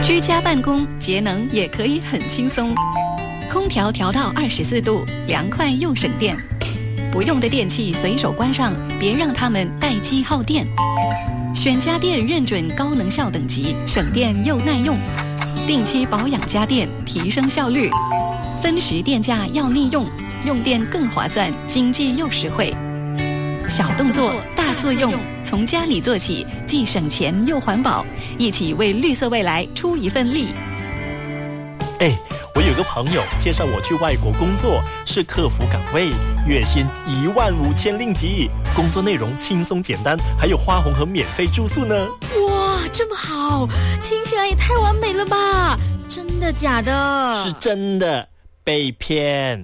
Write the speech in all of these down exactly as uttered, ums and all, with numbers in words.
居家办公节能也可以很轻松，空调调到二十四度，凉快又省电。不用的电器随手关上，别让它们待机耗电。选家电认准高能效等级，省电又耐用。定期保养家电，提升效率。分时电价要利用，用电更划算，经济又实惠。小动作大作用，从家里做起，既省钱又环保，一起为绿色未来出一份力。 哎，我有个朋友介绍我去外国工作，是客服岗位，月薪一万五千令吉，工作内容轻松简单，还有花红和免费住宿呢。 哇，这么好，听起来也太完美了吧？真的假的？ 是真的，被骗。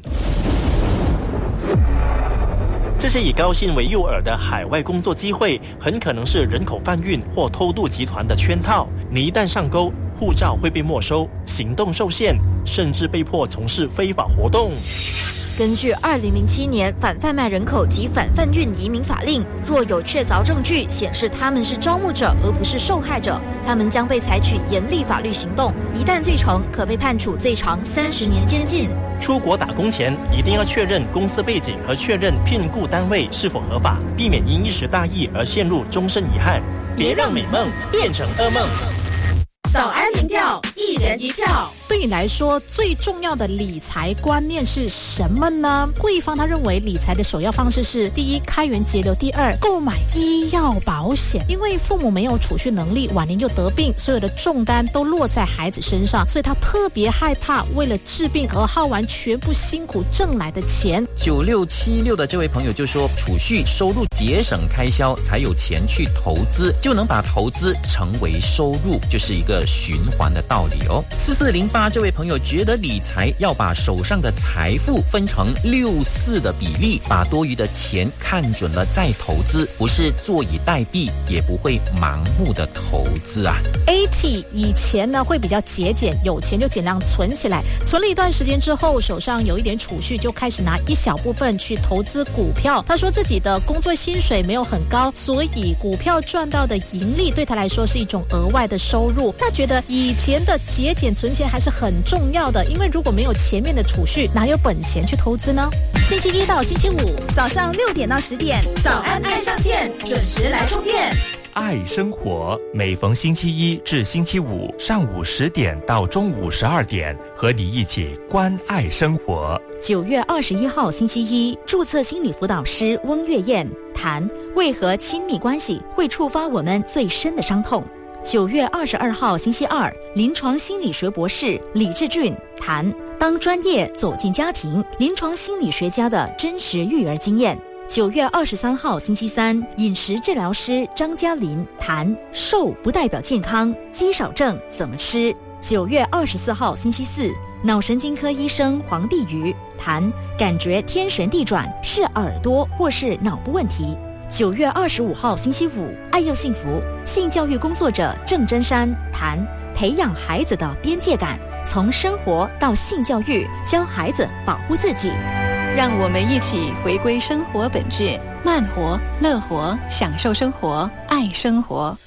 这些以高薪为诱饵的海外工作机会，很可能是人口贩运或偷渡集团的圈套。你一旦上钩，护照会被没收，行动受限，甚至被迫从事非法活动。 根据二零零七年反贩卖人口及反贩运移民法令，若有确凿证据显示他们是招募者而不是受害者，他们将被采取严厉法律行动，一旦罪成，可被判处最长三十年监禁。 出国打工前一定要确认公司背景和确认聘雇单位是否合法，避免因一时大意而陷入终身遗憾。别让美梦变成噩梦。 早安民调，一人一票。 对你来说，最重要的理财观念是什么呢？贵方他认为理财的首要方式是：第一，开源节流；第二，购买医药保险。因为父母没有储蓄能力，晚年又得病，所有的重担都落在孩子身上，所以他特别害怕为了治病而耗完全部辛苦挣来的钱。 九六七六的这位朋友就说，储蓄收入节省开销，才有钱去投资，就能把投资成为收入，就是一个循环的道理哦。四四零八这位朋友觉得理财要把手上的财富分成六四的比例，把多余的钱看准了再投资，不是坐以待毙，也不会盲目的投资啊。 A T 以前呢会比较节俭，有钱就尽量存起来，存了一段时间之后，手上有一点储蓄，就开始拿一小部分去投资股票。他说自己的工作薪水没有很高，所以股票赚到的盈利对他来说是一种额外的收入。他觉得以前的节俭存钱还是很重要的，因为如果没有前面的储蓄，哪有本钱去投资呢？星期一到星期五早上六点到十点，早安爱上线，准时来充电。 爱生活，每逢星期一至星期五上午十点到中午十二点，和你一起关爱生活。 九月二十一号星期一，注册心理辅导师翁月燕谈为何亲密关系会触发我们最深的伤痛。九月二十二号星期二，临床心理学博士李志俊谈当专业走进家庭，临床心理学家的真实育儿经验。九月二十三号星期三，饮食治疗师张嘉林谈瘦不代表健康，肌少症怎么吃。九月二十四号星期四，脑神经科医生黄碧瑜谈感觉天旋地转是耳朵或是脑部问题。九月二十五号星期五，爱又幸福性教育工作者郑真山谈培养孩子的边界感，从生活到性教育，教孩子保护自己。 让我们一起回归生活本质，慢活、乐活，享受生活，爱生活。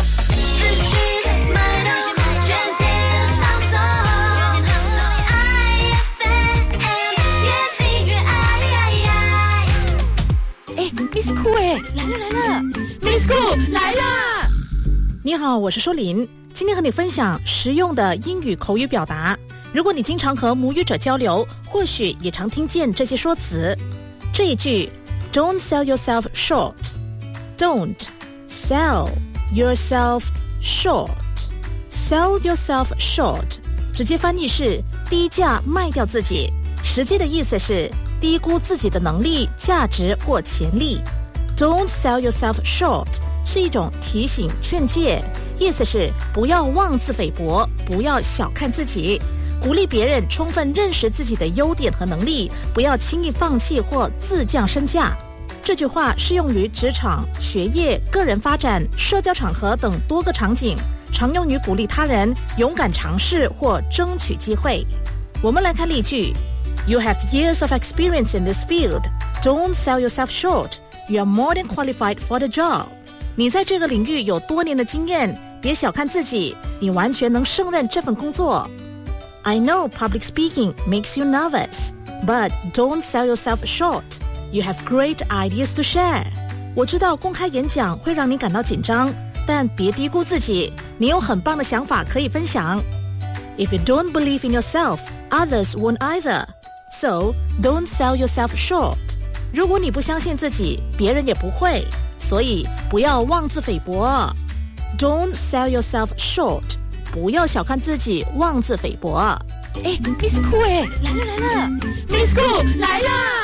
哎 ，Miss Cool 哎，来了来了 ，Miss Cool 来啦！ 你好，我是舒琳，今天和你分享实用的英语口语表达。如果你经常和母语者交流，或许也常听见这些说辞。这一句 Don't sell yourself short. Don't sell yourself short. Sell yourself short 直接翻译是低价卖掉自己，实际的意思是低估自己的能力、价值或潜力。Don't sell yourself short 是一种提醒劝诫，意思是不要妄自菲薄，不要小看自己，鼓励别人充分认识自己的优点和能力，不要轻易放弃或自降身价。这句话适用于职场、学业、个人发展、社交场合等多个场景，常用于鼓励他人勇敢尝试或争取机会。我们来看例句 You have years of experience in this field. Don't sell yourself short. You are more than qualified for the job. 你在这个领域有多年的经验，别小看自己， 你完全能胜任这份工作。I know public speaking makes you nervous, but don't sell yourself short. You have great ideas to share. 我知道公开演讲会让你感到紧张，但别低估自己，你有很棒的想法可以分享。If you don't believe in yourself, others won't either. So, don't sell yourself short. 如果你不相信自己，别人也不会，所以不要妄自菲薄。Don't sell yourself short. 不要小看自己，妄自菲薄。 哎 ，Miss Cool 哎，来了来了 ，Miss Cool 来了。